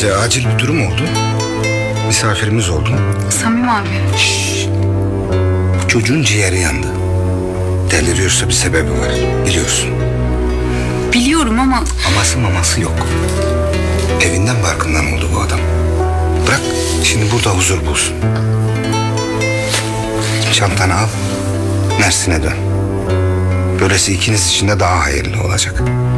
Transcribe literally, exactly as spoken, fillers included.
Bize acil bir durum oldu. Misafirimiz oldu. Samim abi. Şşş. Bu çocuğun ciğeri yandı. Deliriyorsa bir sebebi var. Biliyorsun. Biliyorum ama Aması maması yok. Evinden barkından oldu bu adam. Bırak şimdi burada huzur bulsun. Çantanı al. Mersin'e dön. Böylesi ikiniz için de daha hayırlı olacak.